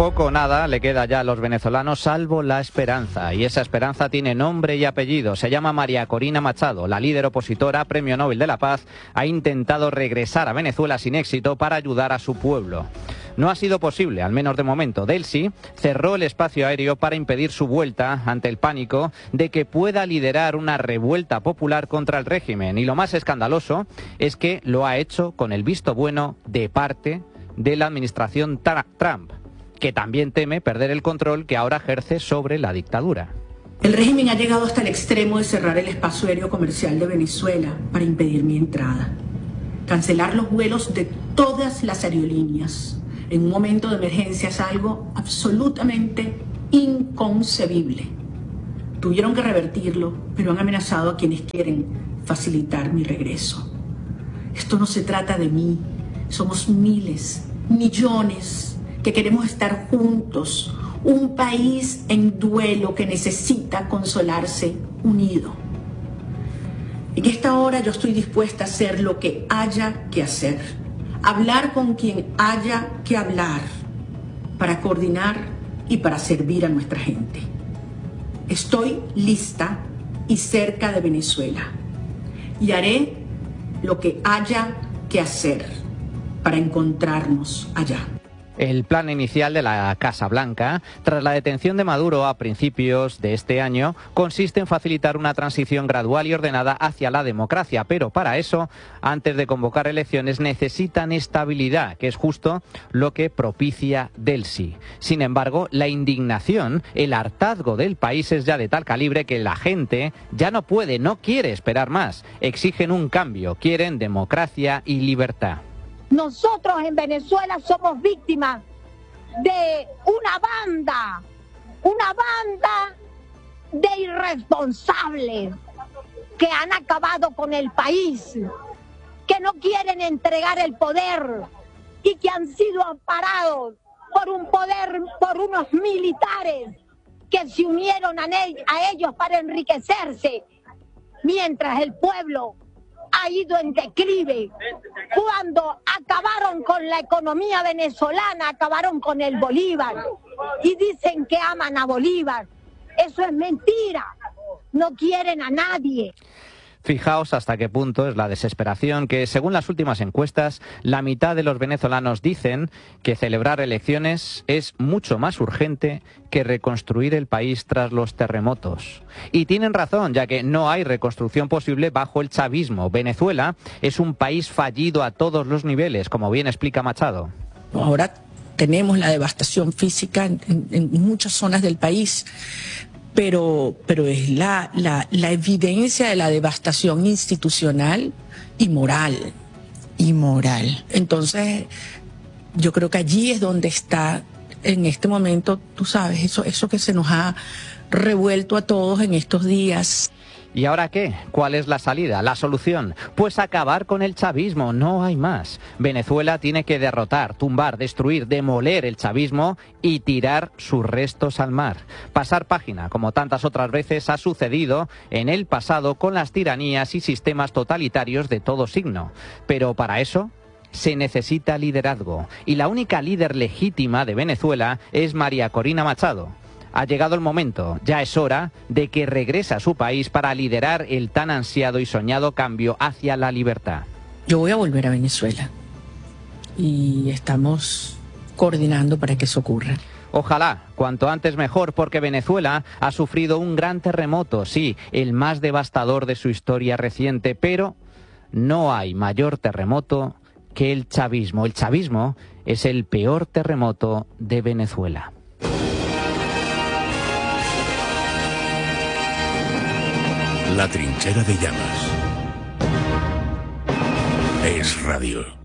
Poco o nada le queda ya a los venezolanos salvo la esperanza, y esa esperanza tiene nombre y apellido. Se llama María Corina Machado. La líder opositora, Premio Nobel de la Paz, ha intentado regresar a Venezuela sin éxito para ayudar a su pueblo. No ha sido posible, al menos de momento. Delcy cerró el espacio aéreo para impedir su vuelta ante el pánico de que pueda liderar una revuelta popular contra el régimen. Y lo más escandaloso es que lo ha hecho con el visto bueno de parte de la administración Trump, que también teme perder el control que ahora ejerce sobre la dictadura. El régimen ha llegado hasta el extremo de cerrar el espacio aéreo comercial de Venezuela para impedir mi entrada. Cancelar los vuelos de todas las aerolíneas en un momento de emergencia es algo absolutamente inconcebible. Tuvieron que revertirlo, pero han amenazado a quienes quieren facilitar mi regreso. Esto no se trata de mí. Somos miles, millones que queremos estar juntos. Un país en duelo que necesita consolarse unido. En esta hora yo estoy dispuesta a hacer lo que haya que hacer. Hablar con quien haya que hablar para coordinar y para servir a nuestra gente. Estoy lista y cerca de Venezuela y haré lo que haya que hacer para encontrarnos allá. El plan inicial de la Casa Blanca, tras la detención de Maduro a principios de este año, consiste en facilitar una transición gradual y ordenada hacia la democracia, pero para eso, antes de convocar elecciones, necesitan estabilidad, que es justo lo que propicia Delcy. Sin embargo, la indignación, el hartazgo del país es ya de tal calibre que la gente ya no puede, no quiere esperar más. Exigen un cambio, quieren democracia y libertad. Nosotros en Venezuela somos víctimas de una banda de irresponsables que han acabado con el país, que no quieren entregar el poder y que han sido amparados por unos militares que se unieron a ellos para enriquecerse, mientras el pueblo ha ido en declive. Cuando acabaron con la economía venezolana, acabaron con el Bolívar y dicen que aman a Bolívar. Eso es mentira. No quieren a nadie. Fijaos hasta qué punto es la desesperación que, según las últimas encuestas, la mitad de los venezolanos dicen que celebrar elecciones es mucho más urgente que reconstruir el país tras los terremotos. Y tienen razón, ya que no hay reconstrucción posible bajo el chavismo. Venezuela es un país fallido a todos los niveles, como bien explica Machado. Ahora tenemos la devastación física en muchas zonas del país. Pero es la evidencia de la devastación institucional y moral. Entonces, yo creo que allí es donde está, en este momento, tú sabes, eso que se nos ha revuelto a todos en estos días. ¿Y ahora qué? ¿Cuál es la salida? ¿La solución? Pues acabar con el chavismo, no hay más. Venezuela tiene que derrotar, tumbar, destruir, demoler el chavismo y tirar sus restos al mar. Pasar página, como tantas otras veces ha sucedido en el pasado con las tiranías y sistemas totalitarios de todo signo. Pero para eso se necesita liderazgo. Y la única líder legítima de Venezuela es María Corina Machado. Ha llegado el momento, ya es hora de que regrese a su país para liderar el tan ansiado y soñado cambio hacia la libertad. Yo voy a volver a Venezuela y estamos coordinando para que eso ocurra. Ojalá, cuanto antes mejor, porque Venezuela ha sufrido un gran terremoto, sí, el más devastador de su historia reciente, pero no hay mayor terremoto que el chavismo. El chavismo es el peor terremoto de Venezuela. La trinchera de llamas. Es radio.